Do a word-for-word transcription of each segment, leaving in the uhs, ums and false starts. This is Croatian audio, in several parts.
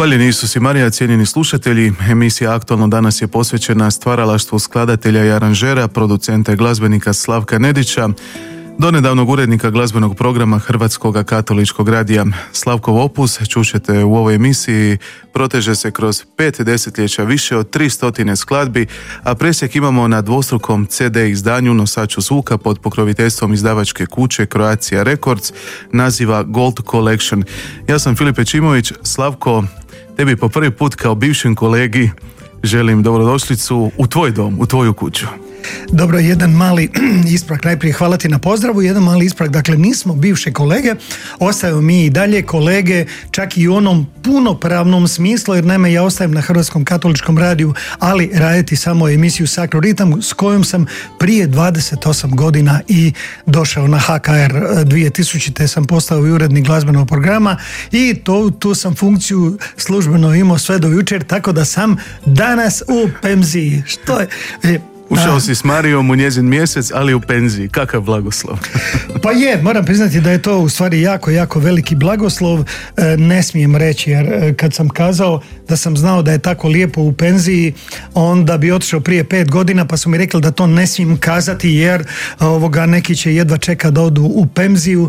Hvaljeni Isus i Marija, cijenjeni slušatelji. Emisija Aktualno danas je posvećena stvaralaštvu skladatelja i aranžera, producenta i glazbenika Slavka Nedića, donedavnog urednika glazbenog programa Hrvatskog katoličkog radija. Slavkov opus, čućete u ovoj emisiji, proteže se kroz pet desetljeća, više od tri stotine skladbi, a presjek imamo na dvostrukom ce de izdanju, nosaču zvuka pod pokroviteljstvom izdavačke kuće Croatia Records, naziva Gold Collection. Ja sam Filip Pečimović. Slavko, tebi po prvi put kao bivšem kolegi želim dobrodošlicu u tvoj dom, u tvoju kuću. Dobro, jedan mali ispravak, najprije hvala ti na pozdravu, jedan mali ispravak, dakle nismo bivše kolege, ostajemo mi i dalje kolege, čak i u onom punopravnom smislu, jer naime ja ostajem na Hrvatskom katoličkom radiju, ali raditi samo emisiju Sacro Ritam, s kojom sam prije dvadeset osam godina i došao na ha ka er. dvije tisućite sam postao i urednik glazbenog programa i to, tu sam funkciju službeno imao sve do jučer, tako da sam danas u penziji. Što je... Ušao si s Marijom u njezin mjesec, ali u penziji. Kakav blagoslov? Pa je, moram priznati da je to u stvari jako, jako veliki blagoslov. Ne smijem reći, jer kad sam kazao da sam znao da je tako lijepo u penziji, onda bi otišao prije pet godina, pa su mi rekli da to ne smijem kazati, jer ovoga, neki će jedva čeka da odu u penziju.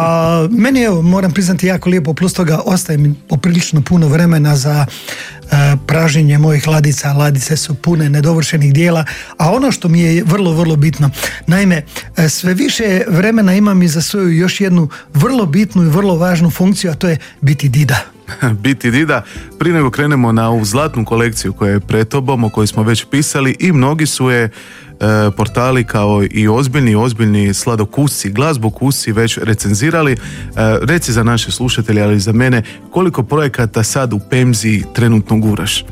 A meni je, moram priznati, jako lijepo, plus toga ostaje mi poprilično puno vremena za pražnjenje mojih ladica. Ladice su pune nedovršenih dijela, a ono što mi je vrlo, vrlo bitno, naime, sve više vremena imam i za svoju još jednu vrlo bitnu i vrlo važnu funkciju, a to je biti dida. Biti dida. Prije nego krenemo na ovu zlatnu kolekciju koja je pred tobom, o kojoj smo već pisali, i mnogi su je e, portali kao i ozbiljni, ozbiljni sladokusci, glazbokusci već recenzirali. E, reci za naše slušatelje, ali i za mene, koliko projekata sad u penziji trenutno guraš?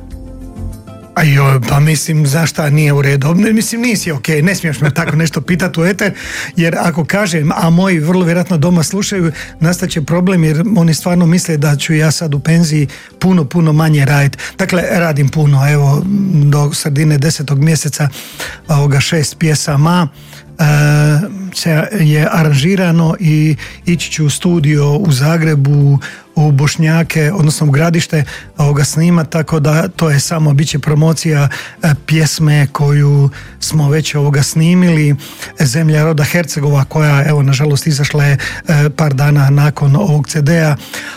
A joj, pa mislim, zašta nije u redu? Mislim, nisi ok, ne smiješ me tako nešto pitati u eter, jer ako kažem, a moji vrlo vjerojatno doma slušaju, nastaće problem, jer oni stvarno misle da ću ja sad u penziji puno, puno manje raditi. Dakle, radim puno, evo, do sredine desetog mjeseca ovoga šest pjesama se je aranžirano i ići ću u studio u Zagrebu, u Bošnjake, odnosno u Gradište, ovoga snima, tako da to je samo, bit će promocija pjesme koju smo već ovoga snimili, Zemlja roda Hercegova, koja, evo, nažalost izašla je par dana nakon ovog ce de-a,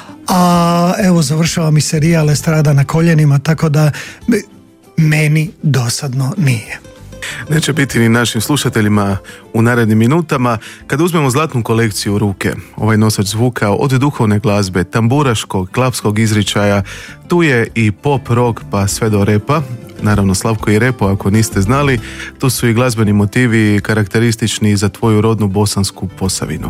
a evo završava mi serijal Estrada na koljenima, tako da meni dosadno nije. Neće biti ni našim slušateljima u narednim minutama. Kada uzmemo zlatnu kolekciju u ruke, ovaj nosač zvuka od duhovne glazbe, tamburaškog, klapskog izričaja, tu je i pop, rock, pa sve do repa. Naravno, Slavko i repo, ako niste znali, tu su i glazbeni motivi karakteristični za tvoju rodnu Bosansku Posavinu.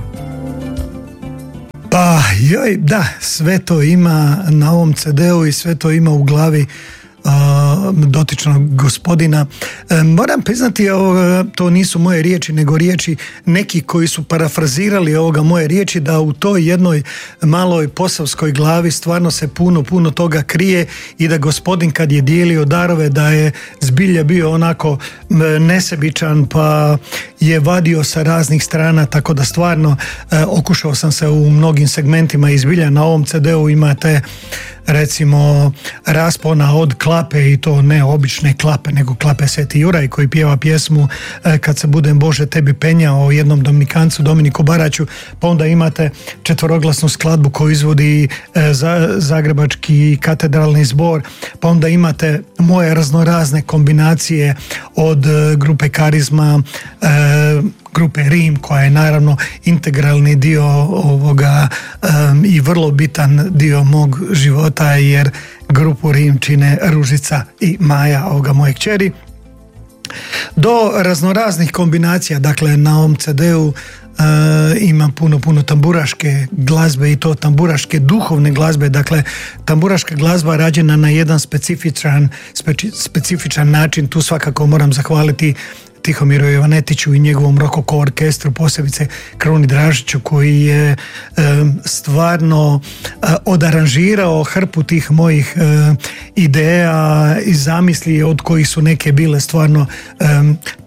Pa joj, da, sve to ima na ovom ce de-u i sve to ima u glavi dotičnog gospodina. Moram priznati, to nisu moje riječi, nego riječi neki koji su parafrazirali ovoga moje riječi, da u toj jednoj maloj posavskoj glavi stvarno se puno, puno toga krije i da gospodin kad je dijelio darove, da je zbilja bio onako nesebičan, pa je vadio sa raznih strana, tako da stvarno okušao sam se u mnogim segmentima i zbilja na ovom ce de-u imate recimo raspona od klape, i to ne obične klape, nego klape Sveti Juraj koji pjeva pjesmu Kad se budem Bože tebi penjao, o jednom dominikancu Dominiku Baraću, pa onda imate četveroglasnu skladbu koju izvodi Zagrebački katedralni zbor, pa onda imate moje raznorazne kombinacije od grupe Karizma, grupe Rim, koja je naravno integralni dio ovoga um, i vrlo bitan dio mog života, jer grupu Rim čine Ružica i Maja, ovoga moje kćeri, do raznoraznih kombinacija. Dakle, na ovom ce de-u uh, ima puno, puno tamburaške glazbe, i to tamburaške duhovne glazbe. Dakle, tamburaška glazba rađena na jedan specifičan, speci, specifičan način. Tu svakako moram zahvaliti Tihomiru Jovanetiću i njegovom rokoko orkestru, posebice Kruni Dražiću, koji je e, stvarno e, odaranžirao hrpu tih mojih e, ideja i zamisli, od kojih su neke bile stvarno e,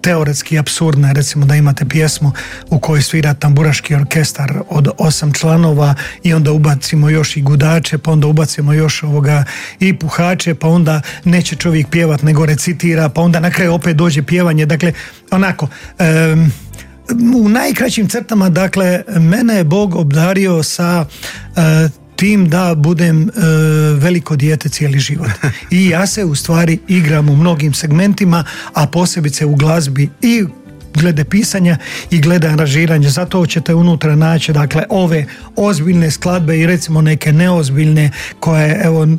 teoretski apsurdna, recimo da imate pjesmu u kojoj svira tamburaški orkestar od osam članova i onda ubacimo još i gudače, pa onda ubacimo još ovoga i puhače, pa onda neće čovjek pjevat nego recitira, pa onda na kraju opet dođe pjevanje, dakle onako um, u najkraćim crtama, dakle mene je Bog obdario sa uh, tim da budem uh, veliko dijete cijeli život i ja se u stvari igram u mnogim segmentima, a posebice u glazbi i glede pisanja i glede aranžiranja, zato ćete unutra naći dakle ove ozbiljne skladbe i recimo neke neozbiljne koje evo um,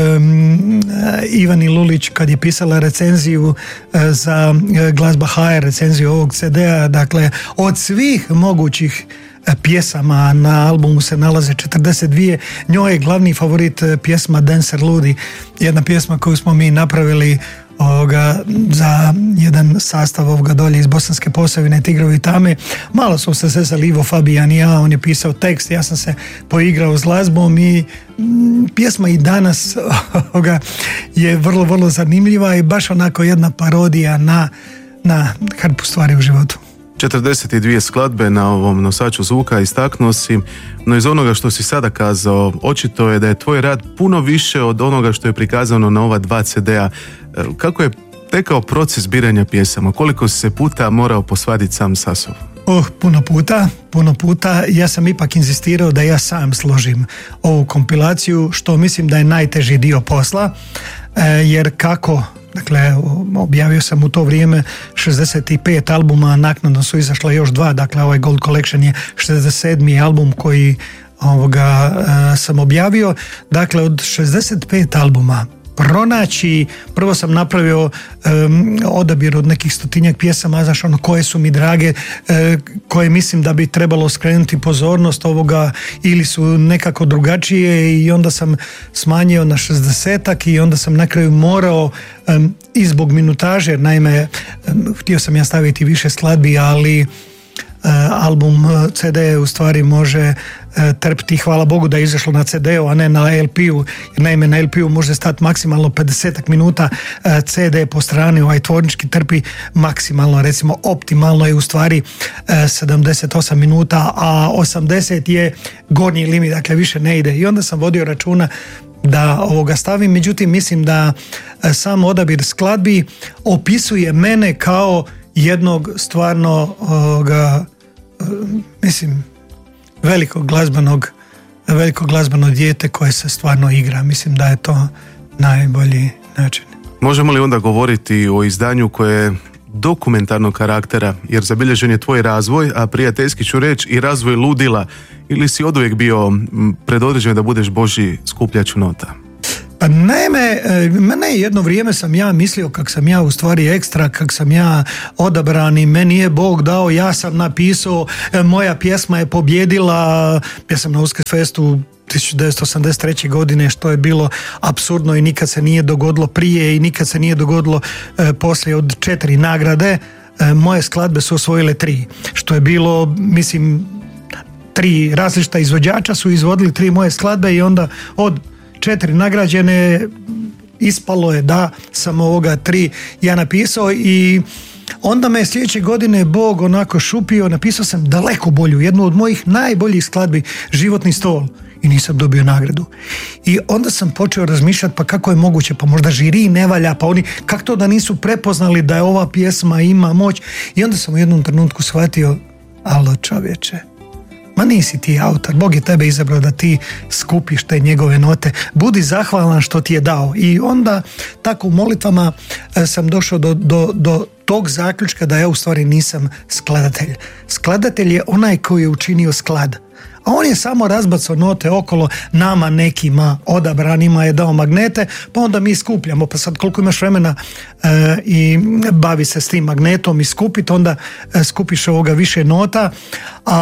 Ivan Ilulić kad je pisala recenziju uh, za uh, Glazba ha er, recenziju ovog ce dea, dakle od svih mogućih pjesama na albumu se nalaze četrdeset dvije, njoj je glavni favorit pjesma Dancer Ludi, jedna pjesma koju smo mi napravili ovoga, za jedan sastav ovoga dolje iz Bosanske Posavine, Tigrovi tame. Malo smo se sesali, Ivo Fabijan i ja, on je pisao tekst, ja sam se poigrao s glazbom i m, pjesma i danas ovoga, je vrlo, vrlo zanimljiva i baš onako jedna parodija na, na hrpu stvari u životu. četrdeset dvije skladbe na ovom nosaču zvuka istaknuo si, no iz onoga što si sada kazao, očito je da je tvoj rad puno više od onoga što je prikazano na ova dva ce dea. Kako je tekao proces biranja pjesama? Koliko si se puta morao posvaditi sam sa sobom? Oh, puno puta, puno puta. Ja sam ipak inzistirao da ja sam složim ovu kompilaciju, što mislim da je najteži dio posla, jer kako... Dakle, objavio sam u to vrijeme šezdeset pet albuma, naknadno su izašla još dva, dakle ovaj Gold Collection je šezdeset sedmi album koji ovoga uh, sam objavio. Dakle, od šezdeset pet albuma pronaći, prvo sam napravio um, odabir od nekih stotinjak pjesama, znaš ono, koje su mi drage, uh, koje mislim da bi trebalo skrenuti pozornost ovoga ili su nekako drugačije i onda sam smanjio na šezdesetak i onda sam na kraju morao um, i zbog minutaže, naime um, htio sam ja staviti više skladbi, ali Uh, album uh, ce de u stvari može uh, trpiti, hvala Bogu da je izašlo na ce de-u, a ne na el pe-u, jer naime na el pe-u može stati maksimalno pedeset minuta, uh, ce de po strani ovaj tvornički trpi maksimalno, recimo optimalno je u stvari uh, sedamdeset osam minuta, a osamdeset je gornji limit, dakle više ne ide i onda sam vodio računa da ovoga stavim, međutim mislim da uh, sam odabir skladbi opisuje mene kao jednog stvarno ovoga, mislim velikog glazbenog veliko glazbeno dijete koje se stvarno igra. Mislim da je to najbolji način. Možemo li onda govoriti o izdanju koje je dokumentarnog karaktera, jer zabilježen je tvoj razvoj, a prijateljski ću reći i razvoj ludila, ili si oduvijek bio predodređen da budeš Božji skupljač nota? Pa naime, mene jedno vrijeme sam ja mislio kak sam ja u stvari ekstra, kak sam ja odabran i meni je Bog dao, ja sam napisao, moja pjesma je pobjedila, ja sam na Uskrsfestu tisuću devetsto osamdeset treće godine, što je bilo apsurdno i nikad se nije dogodilo prije i nikad se nije dogodilo e, poslije, od četiri nagrade e, moje skladbe su osvojile tri, što je bilo, mislim, tri različita izvođača su izvodili tri moje skladbe i onda od četiri nagrađene ispalo je da sam ovoga tri ja napisao i onda me sljedeće godine Bog onako šupio, napisao sam daleko bolju, jednu od mojih najboljih skladbi, Životni stol, i nisam dobio nagradu. I onda sam počeo razmišljati pa kako je moguće, pa možda žiri ne valja, pa oni kako to da nisu prepoznali da je ova pjesma ima moć, i onda sam u jednom trenutku shvatio, alo čovječe, ma nisi ti autor, Bog je tebe izabrao da ti skupiš te njegove note, budi zahvalan što ti je dao. I onda tako u molitvama sam došao do, do, do tog zaključka da ja u stvari nisam skladatelj. Skladatelj je onaj koji je učinio sklad, a on je samo razbacao note okolo, nama nekima odabranima je dao magnete, pa onda mi skupljamo, pa sad koliko imaš vremena e, i bavi se s tim magnetom i skupiti, onda e, skupiš ovoga više nota, a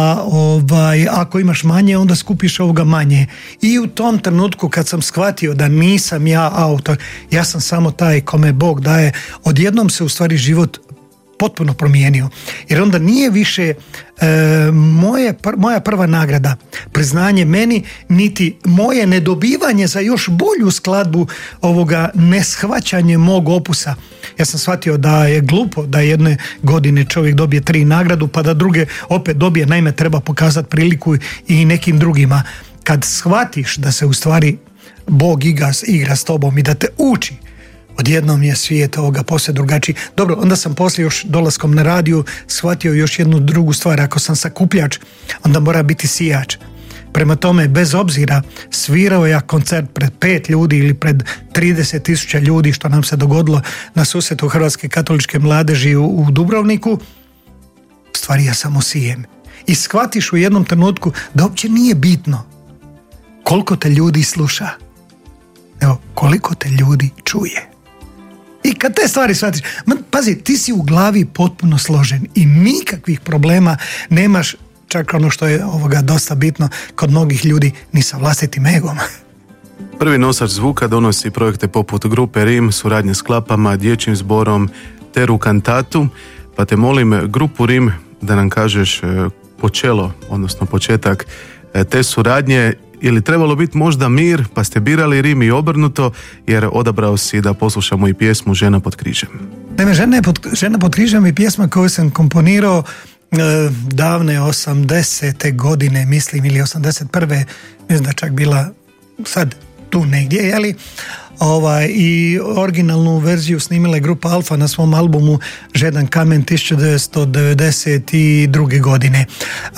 ovaj, ako imaš manje, onda skupiš ovoga manje. I u tom trenutku kad sam shvatio da nisam ja autor, ja sam samo taj kome Bog daje, odjednom se u stvari život potpuno promijenio. Jer onda nije više e, moje, moja prva nagrada, priznanje meni, niti moje nedobivanje za još bolju skladbu ovoga neshvaćanje mog opusa. Ja sam shvatio da je glupo da jedne godine čovjek dobije tri nagradu, pa da druge opet dobije. Naime, treba pokazati priliku i nekim drugima. Kad shvatiš da se u stvari Bog igra, igra s tobom i da te uči, odjednom je svijet ovoga posve drugačiji. Dobro, onda sam poslije još dolaskom na radiju shvatio još jednu drugu stvar. Ako sam sakupljač, onda mora biti sijač. Prema tome, bez obzira svirao ja koncert pred pet ljudi ili pred trideset tisuća ljudi, što nam se dogodilo na susretu Hrvatske katoličke mladeži u, u Dubrovniku, u stvari ja samo sijem. I shvatiš u jednom trenutku da uopće nije bitno koliko te ljudi sluša, evo, koliko te ljudi čuje. I kad te stvari shvatiš, man, pazi, ti si u glavi potpuno složen i nikakvih problema nemaš, čak ono što je ovoga dosta bitno kod mnogih ljudi, ni sa vlastitim egom. Prvi nosač zvuka donosi projekte poput grupe Rim, suradnje s Klapama, Dječjim zborom, Teru Kantatu, pa te molim grupu Rim da nam kažeš počelo, odnosno početak te suradnje. Ili trebalo biti možda Mir, pa ste birali Rim i obrnuto, jer odabrao si da poslušamo i pjesmu Žena pod križem. Naime, Žena pod, Žena pod križem je pjesma koju sam komponirao e, davne osamdesete godine, mislim, ili osamdeset prve, mislim da čak bila sad tu negdje, jeli? Ovaj, i originalnu verziju snimila je grupa Alfa na svom albumu Žedan kamen tisuću devetsto devedeset druge godine. E,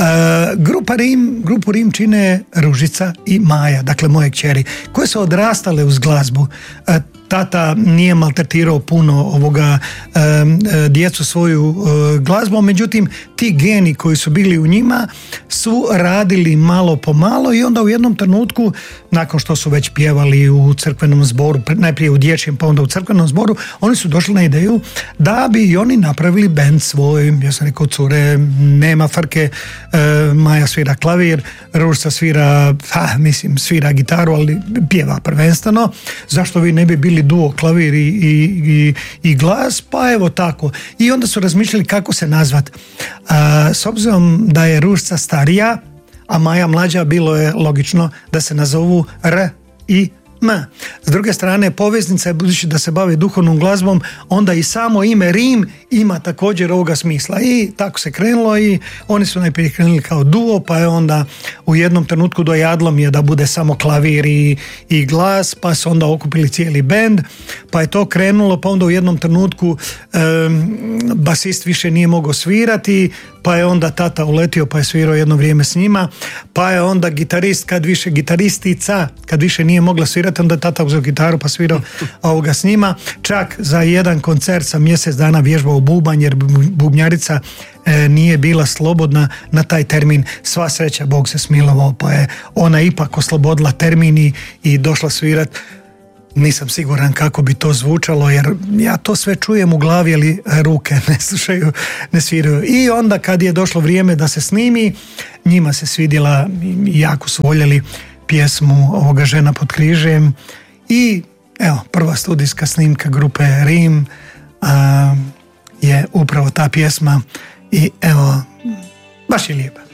grupa Rim, grupu Rim čine Ružica i Maja, dakle moje kćeri, koje su odrastale uz glazbu. E, tata nije maltretirao puno ovoga e, e, djecu svoju e, glazbom, međutim ti geni koji su bili u njima su radili malo po malo i onda u jednom trenutku, nakon što su već pjevali u crkvenom zboru, najprije u dječjem pa onda u crkvenom zboru, oni su došli na ideju da bi i oni napravili bend svoj. Ja sam rekao, cure, nema frke, e, Maja svira klavir, Ružica svira, ha, mislim, svira gitaru, ali pjeva prvenstveno, zašto vi ne bi bili duo klavir i, i, i glas, pa evo tako. I onda su razmišljali kako se nazvat. A, s obzirom da je Ružica starija, a Maja mlađa, bilo je logično da se nazovu R i M. S druge strane, poveznica je, budući da se bave duhovnom glazbom, onda i samo ime Rim ima također ovoga smisla. I tako se krenulo i oni su najprije krenuli kao duo, pa je onda u jednom trenutku dojadlo mi je da bude samo klavir i, i glas, pa su onda okupili cijeli bend, pa je to krenulo, pa onda u jednom trenutku um, basist više nije mogao svirati, pa je onda tata uletio pa je svirao jedno vrijeme s njima, pa je onda gitarist, kad više gitaristica, kad više nije mogla svirati, onda je tata uzeo gitaru pa svirao ovoga s njima. Čak za jedan koncert sam mjesec dana vježbao bubanj, jer bubnjarica e, nije bila slobodna na taj termin. Sva sreća, Bog se smilovao, pa je ona ipak oslobodila termin i, i došla svirat. Nisam siguran kako bi to zvučalo, jer ja to sve čujem u glavi, ali ruke ne slušaju, ne sviraju. I onda kad je došlo vrijeme da se snimi, njima se svidjela i jako su voljeli pjesmu ovoga Žena pod križem. I evo, prva studijska snimka grupe Rim a, je upravo ta pjesma i evo, baš je lijepa.